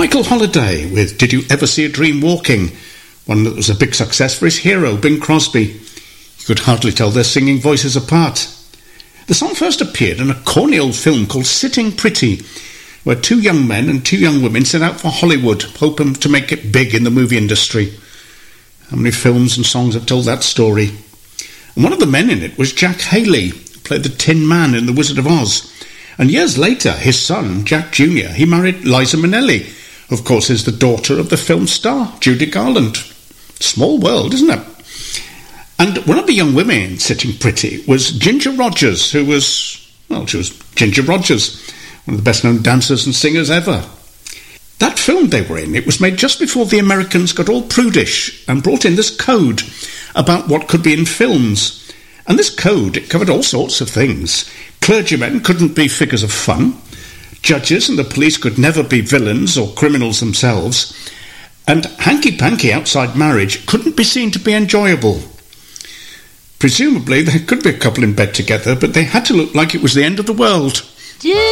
Michael Holliday with Did You Ever See a Dream Walking? One that was a big success for his hero, Bing Crosby. You could hardly tell their singing voices apart. The song first appeared in a corny old film called Sitting Pretty, where two young men and two young women set out for Hollywood, hoping to make it big in the movie industry. How many films and songs have told that story? And one of the men in it was Jack Haley, who played the Tin Man in The Wizard of Oz. And years later, his son, Jack Jr., he married Liza Minnelli, who of course is the daughter of the film star, Judy Garland. Small world, isn't it? And one of the young women in Sitting Pretty was Ginger Rogers, she was Ginger Rogers, one of the best-known dancers and singers ever. That film they were in, it was made just before the Americans got all prudish and brought in this code about what could be in films. And this code, it covered all sorts of things. Clergymen couldn't be figures of fun. Judges and the police could never be villains or criminals themselves. And hanky-panky outside marriage couldn't be seen to be enjoyable. Presumably there could be a couple in bed together, but they had to look like it was the end of the world.